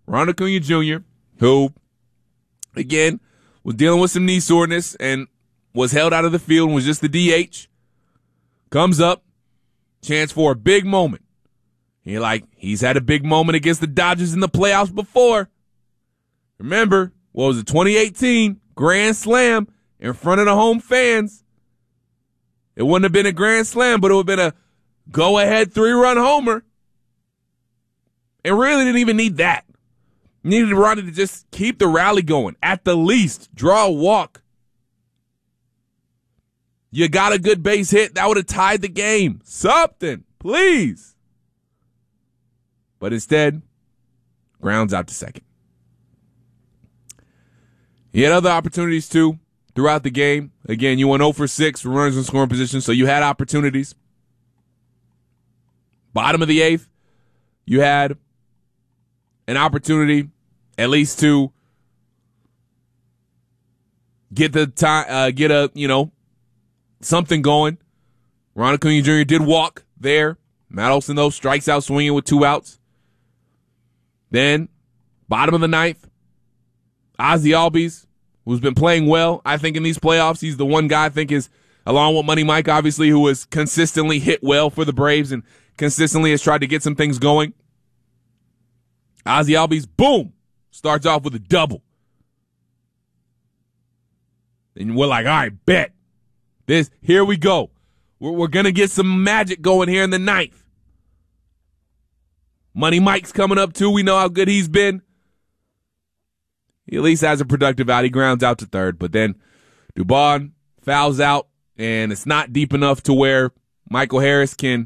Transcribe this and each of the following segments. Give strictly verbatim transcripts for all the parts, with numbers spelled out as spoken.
Ronald Acuna Junior, who, again, was dealing with some knee soreness and was held out of the field and was just the D H, comes up, chance for a big moment. You're like, he's had a big moment against the Dodgers in the playoffs before. Remember, what was it, twenty eighteen, grand slam in front of the home fans. It wouldn't have been a grand slam, but it would have been a go-ahead three-run homer. And really didn't even need that. Needed Ronnie to just keep the rally going. At the least, draw a walk. You got a good base hit. That would have tied the game. Something, please. But instead, grounds out to second. He had other opportunities, too, throughout the game. Again, you went oh for six for runners in scoring position, so you had opportunities. Bottom of the eighth, you had an opportunity at least to get the time, uh, get a, you know, something going. Ronald Acuna Junior did walk there. Matt Olson, though, strikes out swinging with two outs. Then, bottom of the ninth, Ozzie Albies, who's been playing well, I think, in these playoffs. He's the one guy I think is, along with Money Mike, obviously, who has consistently hit well for the Braves and consistently has tried to get some things going. Ozzie Albies, boom, starts off with a double. And we're like, all right, bet. This, here we go. We're, we're going to get some magic going here in the ninth. Money Mike's coming up, too. We know how good he's been. He at least has a productive out. He grounds out to third. But then Dubon fouls out, and it's not deep enough to where Michael Harris can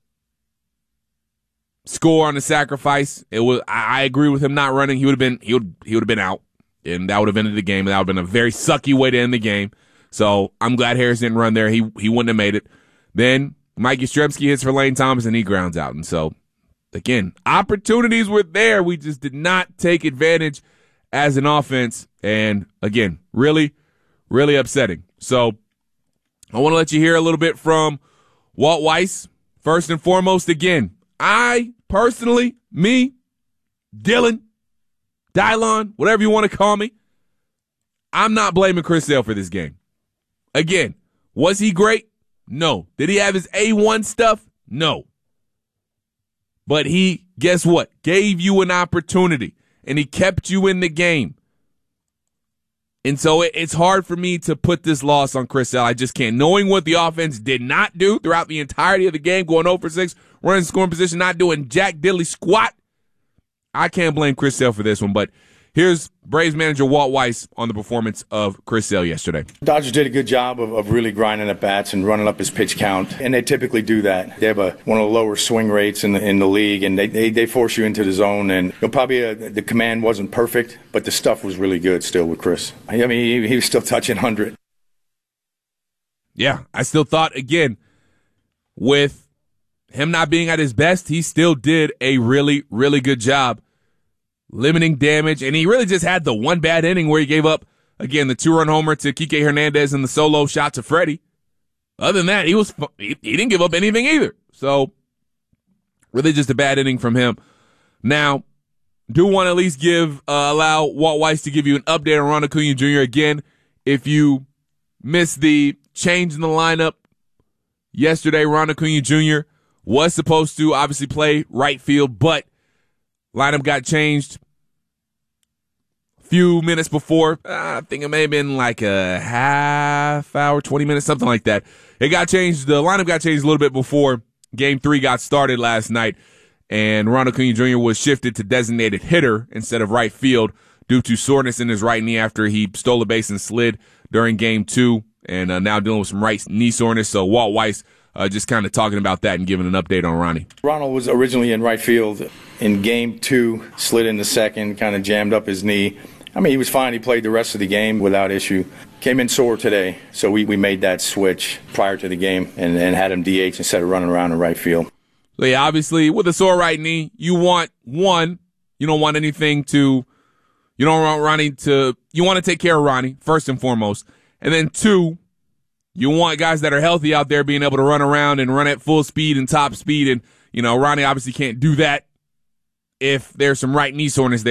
score on the sacrifice. It was. I, I agree with him not running. He would have been. He would. He would have been out, and that would have ended the game. And that would have been a very sucky way to end the game. So I'm glad Harris didn't run there. He he wouldn't have made it. Then Mike Yastrzemski hits for Lane Thomas, and he grounds out. And so, again, opportunities were there. We just did not take advantage as an offense. And, again, really, really upsetting. So I want to let you hear a little bit from Walt Weiss. First and foremost, again, I personally, me, Dylan, Dylon, whatever you want to call me, I'm not blaming Chris Sale for this game. Again, was he great? No. Did he have his A one stuff? No. But he, guess what? Gave you an opportunity, and he kept you in the game. And so it, it's hard for me to put this loss on Chris Sale. I just can't. Knowing what the offense did not do throughout the entirety of the game, going oh for six, running scoring position, not doing jack diddly squat, I can't blame Chris Sale for this one. But here's Braves manager Walt Weiss on the performance of Chris Sale yesterday. Dodgers did a good job of, of really grinding at bats and running up his pitch count, and they typically do that. They have a, one of the lower swing rates in the, in the league, and they, they, they force you into the zone. And you know, probably a, the command wasn't perfect, but the stuff was really good still with Chris. I mean, he, he was still touching one hundred. Yeah, I still thought, again, with him not being at his best, he still did a really, really good job limiting damage, and he really just had the one bad inning where he gave up, again, the two-run homer to Kike Hernandez and the solo shot to Freddie. Other than that, he was he, he didn't give up anything either. So, really just a bad inning from him. Now, do want to at least give, uh, allow Walt Weiss to give you an update on Ronald Acuna Junior Again, if you missed the change in the lineup yesterday, Ronald Acuna Junior was supposed to obviously play right field, but lineup got changed few minutes before. Uh, I think it may have been like a half hour, twenty minutes, something like that. It got changed. The lineup got changed a little bit before game three got started last night, and Ronald Acuna Junior was shifted to designated hitter instead of right field due to soreness in his right knee after he stole a base and slid during game two, and uh, now dealing with some right knee soreness. So Walt Weiss uh, just kind of talking about that and giving an update on Ronnie. Ronald was originally in right field in game two, slid in the second, kind of jammed up his knee. I mean, he was fine. He played the rest of the game without issue. Came in sore today, so we, we made that switch prior to the game and, and had him D H instead of running around in right field. So, yeah, obviously, with a sore right knee, you want, one, you don't want anything to, you don't want Ronnie to, you want to take care of Ronnie, first and foremost. And then, two, you want guys that are healthy out there being able to run around and run at full speed and top speed. And, you know, Ronnie obviously can't do that if there's some right knee soreness there.